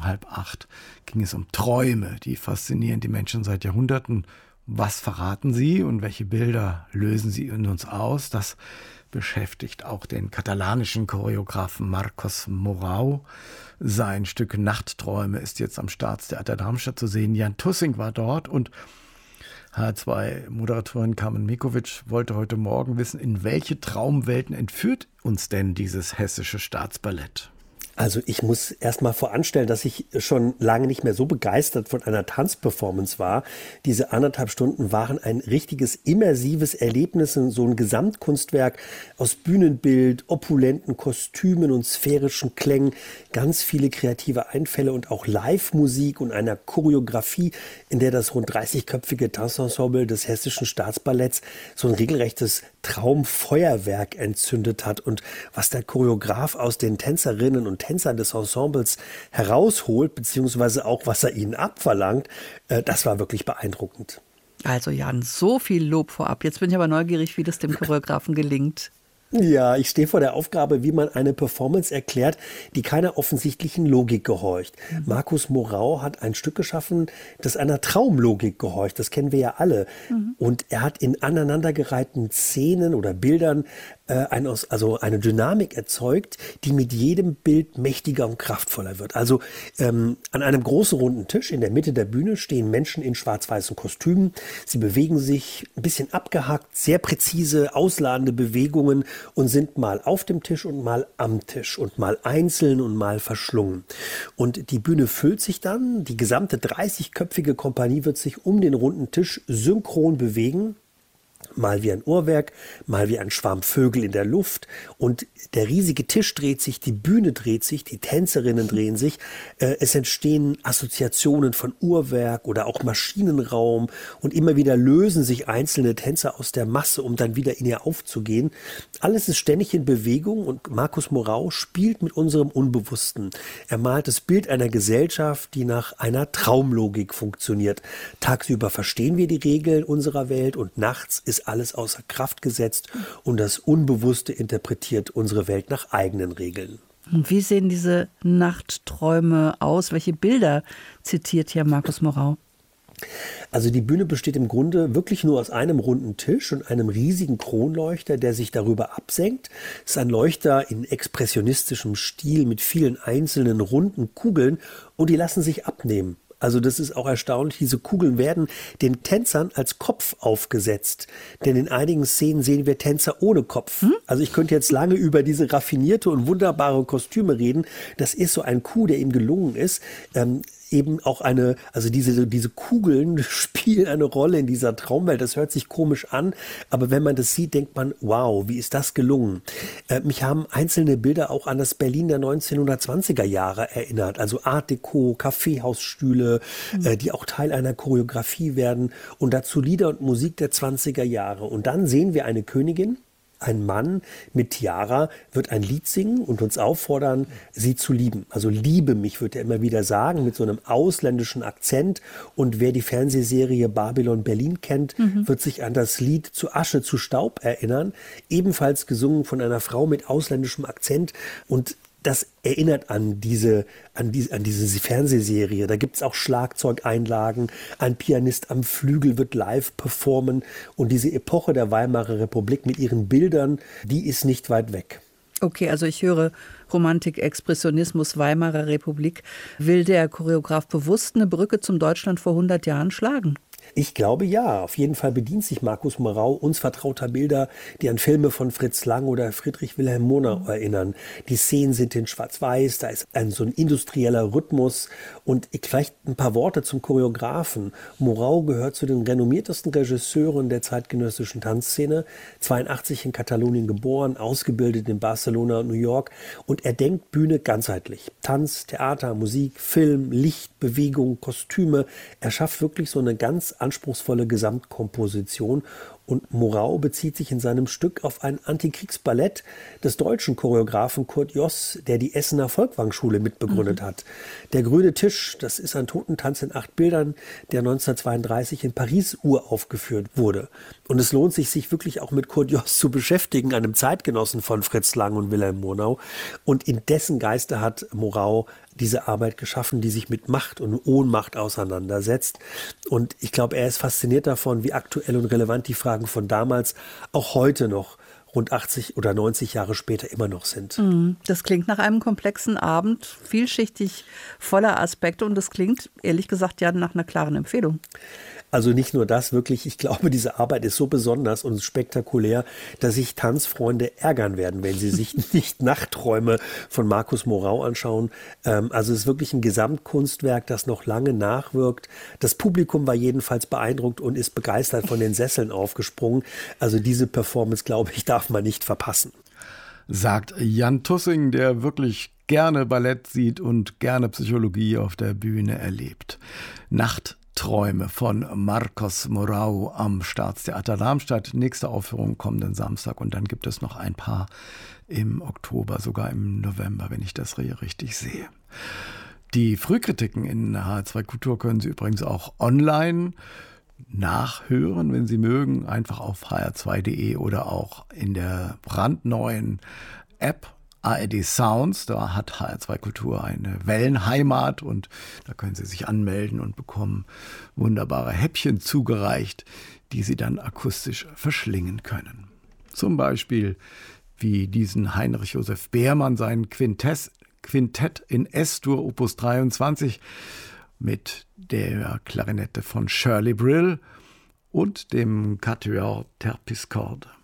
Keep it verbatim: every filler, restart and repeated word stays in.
um halb acht ging es um Träume. Die faszinieren die Menschen seit Jahrhunderten. Was verraten sie und welche Bilder lösen sie in uns aus? Das beschäftigt auch den katalanischen Choreografen Marcos Morau. Sein Stück Nachtträume ist jetzt am Staatstheater Darmstadt zu sehen. Jan Tussing war dort und H zwei Moderatorin Carmen Mikovic wollte heute Morgen wissen, in welche Traumwelten entführt uns denn dieses hessische Staatsballett? Also ich muss erst mal voranstellen, dass ich schon lange nicht mehr so begeistert von einer Tanzperformance war. Diese anderthalb Stunden waren ein richtiges immersives Erlebnis, so ein Gesamtkunstwerk aus Bühnenbild, opulenten Kostümen und sphärischen Klängen, ganz viele kreative Einfälle und auch Live-Musik und einer Choreografie, in der das rund dreißigköpfige Tanzensemble des Hessischen Staatsballetts so ein regelrechtes Traumfeuerwerk entzündet hat. Und was der Choreograf aus den Tänzerinnen und Tänzern des Ensembles herausholt, beziehungsweise auch, was er ihnen abverlangt, äh, das war wirklich beeindruckend. Also Jan, so viel Lob vorab. Jetzt bin ich aber neugierig, wie das dem Choreografen gelingt. Ja, ich stehe vor der Aufgabe, wie man eine Performance erklärt, die keiner offensichtlichen Logik gehorcht. Mhm. Marcos Morau hat ein Stück geschaffen, das einer Traumlogik gehorcht. Das kennen wir ja alle. Mhm. Und er hat in aneinandergereihten Szenen oder Bildern äh, ein, also eine Dynamik erzeugt, die mit jedem Bild mächtiger und kraftvoller wird. Also ähm, an einem großen runden Tisch in der Mitte der Bühne stehen Menschen in schwarz-weißen Kostümen. Sie bewegen sich ein bisschen abgehackt, sehr präzise, ausladende Bewegungen und sind mal auf dem Tisch und mal am Tisch und mal einzeln und mal verschlungen. Und die Bühne füllt sich dann, die gesamte dreißigköpfige Kompanie wird sich um den runden Tisch synchron bewegen. Mal wie ein Uhrwerk, mal wie ein Schwarm Vögel in der Luft. Und der riesige Tisch dreht sich, die Bühne dreht sich, die Tänzerinnen drehen sich. Äh, es entstehen Assoziationen von Uhrwerk oder auch Maschinenraum. Und immer wieder lösen sich einzelne Tänzer aus der Masse, um dann wieder in ihr aufzugehen. Alles ist ständig in Bewegung und Marcos Morau spielt mit unserem Unbewussten. Er malt das Bild einer Gesellschaft, die nach einer Traumlogik funktioniert. Tagsüber verstehen wir die Regeln unserer Welt und nachts ist alles außer Kraft gesetzt und das Unbewusste interpretiert unsere Welt nach eigenen Regeln. Und wie sehen diese Nachtträume aus? Welche Bilder zitiert hier Marcos Morau? Also die Bühne besteht im Grunde wirklich nur aus einem runden Tisch und einem riesigen Kronleuchter, der sich darüber absenkt. Es ist ein Leuchter in expressionistischem Stil mit vielen einzelnen runden Kugeln und die lassen sich abnehmen. Also das ist auch erstaunlich, diese Kugeln werden den Tänzern als Kopf aufgesetzt. Denn in einigen Szenen sehen wir Tänzer ohne Kopf. Hm? Also ich könnte jetzt lange über diese raffinierte und wunderbare Kostüme reden. Das ist so ein Coup, der ihm gelungen ist. Ähm, eben auch eine, also diese, diese Kugeln spielen eine Rolle in dieser Traumwelt. Das hört sich komisch an, aber wenn man das sieht, denkt man, wow, wie ist das gelungen? Äh, mich haben einzelne Bilder auch an das Berlin der neunzehnhundertzwanziger Jahre erinnert. Also Art Deco, Kaffeehausstühle, mhm. äh, die auch Teil einer Choreografie werden und dazu Lieder und Musik der zwanziger Jahre. Und dann sehen wir eine Königin. Ein Mann mit Tiara wird ein Lied singen und uns auffordern, sie zu lieben. Also liebe mich, wird er immer wieder sagen, mit so einem ausländischen Akzent. Und wer die Fernsehserie Babylon Berlin kennt, mhm. wird sich an das Lied Zu Asche, zu Staub erinnern. Ebenfalls gesungen von einer Frau mit ausländischem Akzent. Und das erinnert an diese, an diese, an diese Fernsehserie. Da gibt es auch Schlagzeugeinlagen. Ein Pianist am Flügel wird live performen. Und diese Epoche der Weimarer Republik mit ihren Bildern, die ist nicht weit weg. Okay, also ich höre Romantik, Expressionismus, Weimarer Republik. Will der Choreograf bewusst eine Brücke zum Deutschland vor hundert Jahren schlagen? Ich glaube ja, auf jeden Fall bedient sich Marcos Morau uns vertrauter Bilder, die an Filme von Fritz Lang oder Friedrich Wilhelm Murnau erinnern. Die Szenen sind in Schwarz-Weiß, da ist ein so ein industrieller Rhythmus und vielleicht ein paar Worte zum Choreografen. Morau gehört zu den renommiertesten Regisseuren der zeitgenössischen Tanzszene, zweiundachtzig in Katalonien geboren, ausgebildet in Barcelona und New York und er denkt Bühne ganzheitlich. Tanz, Theater, Musik, Film, Licht, Bewegung, Kostüme. Er schafft wirklich so eine ganz anspruchsvolle Gesamtkomposition. Und Morau bezieht sich in seinem Stück auf ein Antikriegsballett des deutschen Choreografen Kurt Joss, der die Essener Volkwang-Schule mitbegründet mhm. hat. Der grüne Tisch, das ist ein Totentanz in acht Bildern, der neunzehnhundertzweiunddreißig in Paris uraufgeführt wurde. Und es lohnt sich, sich wirklich auch mit Kurt Joss zu beschäftigen, einem Zeitgenossen von Fritz Lang und Wilhelm Murnau. Und in dessen Geiste hat Morau diese Arbeit geschaffen, die sich mit Macht und Ohnmacht auseinandersetzt. Und ich glaube, er ist fasziniert davon, wie aktuell und relevant die Fragen von damals auch heute noch rund achtzig oder neunzig Jahre später immer noch sind. Das klingt nach einem komplexen Abend, vielschichtig, voller Aspekte und das klingt, ehrlich gesagt, ja nach einer klaren Empfehlung. Also nicht nur das, wirklich, ich glaube, diese Arbeit ist so besonders und spektakulär, dass sich Tanzfreunde ärgern werden, wenn sie sich nicht Nachtträume von Markus Morau anschauen. Ähm, also es ist wirklich ein Gesamtkunstwerk, das noch lange nachwirkt. Das Publikum war jedenfalls beeindruckt und ist begeistert von den Sesseln aufgesprungen. Also diese Performance, glaube ich, darf man nicht verpassen. Sagt Jan Tussing, der wirklich gerne Ballett sieht und gerne Psychologie auf der Bühne erlebt. Nacht Träume von Markus Morau am Staatstheater Darmstadt. Nächste Aufführung kommenden Samstag und dann gibt es noch ein paar im Oktober, sogar im November, wenn ich das richtig sehe. Die Frühkritiken in H R zwei Kultur können Sie übrigens auch online nachhören, wenn Sie mögen, einfach auf h r zwei punkt de oder auch in der brandneuen App A R D Sounds, da hat H R zwei Kultur eine Wellenheimat und da können Sie sich anmelden und bekommen wunderbare Häppchen zugereicht, die Sie dann akustisch verschlingen können. Zum Beispiel wie diesen Heinrich Josef Beermann, sein Quintett, Quintett in S-Dur Opus dreiundzwanzig mit der Klarinette von Shirley Brill und dem Quatuor Terpsichore.